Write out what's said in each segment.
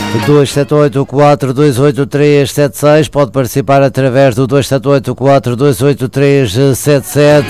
278-428-376. Pode participar através do 278-428-377.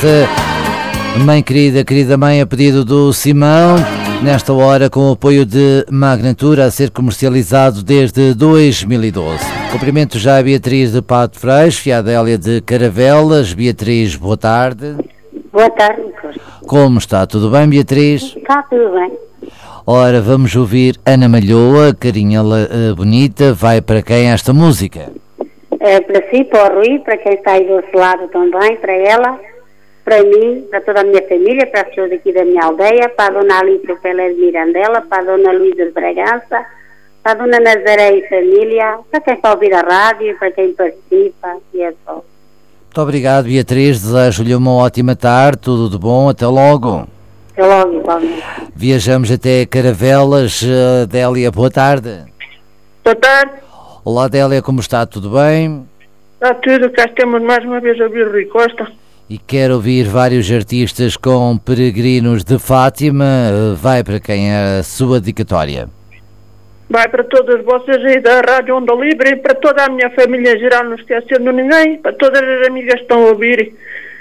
Mãe querida mãe, a pedido do Simão, nesta hora com o apoio de Magnatura, a ser comercializado desde 2012. Cumprimento já a Beatriz de Pato Freixo e a Adélia de Caravelas. Beatriz, boa tarde. Boa tarde, Nicolas. Como está? Tudo bem, Beatriz? Está tudo bem. Ora, vamos ouvir Ana Malhoa, carinha bonita. Vai para quem esta música? Para si, para o Rui, para quem está aí do outro lado também, para ela, para mim, para toda a minha família, para as pessoas aqui da minha aldeia, para a dona Alice Pelé de Mirandela, para a dona Luísa de Bragança, para a dona Nazaré e família, para quem está a ouvir a rádio, para quem participa, e é só. Muito obrigado, Beatriz. Desejo-lhe uma ótima tarde, tudo de bom, até logo. Até logo, igualmente. Viajamos até Caravelas. Adélia, boa tarde. Boa tarde. Olá, Adélia, como está? Tudo bem? Está tudo, cá estamos mais uma vez a ouvir o Rui Costa. E quero ouvir vários artistas com peregrinos de Fátima. Vai para quem é a sua dedicatória? Vai para todas vocês aí da Rádio Onda Livre e para toda a minha família em geral, não esquecendo ninguém, para todas as amigas que estão a ouvir.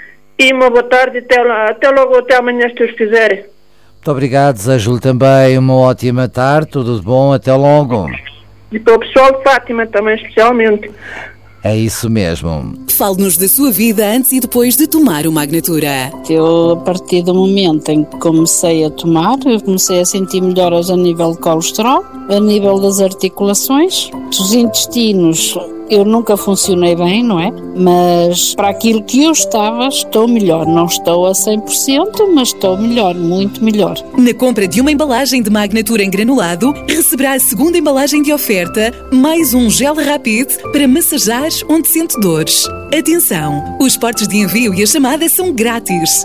E uma boa tarde e até logo, até amanhã, se Deus quiserem. Muito obrigado, desejo-lhe também uma ótima tarde, tudo de bom, até logo. E para o pessoal de Fátima também, especialmente. É isso mesmo. Fale-nos da sua vida antes e depois de tomar o Magnatura. Eu, a partir do momento em que comecei a tomar, eu comecei a sentir melhoras a nível de colesterol, a nível das articulações, dos intestinos. Eu nunca funcionei bem, não é? Mas para aquilo que eu estava, estou melhor. Não estou a 100%, mas estou melhor, muito melhor. Na compra de uma embalagem de Magnatura em granulado, receberá a segunda embalagem de oferta, mais um gel Rapid para massajar onde sente dores. Atenção! Os portos de envio e a chamada são grátis.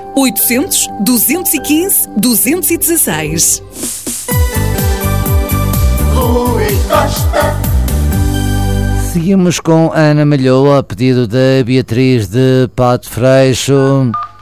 800-215-216. Rui Costa. Seguimos com Ana Malhoa, a pedido da Beatriz de Pato Freixo.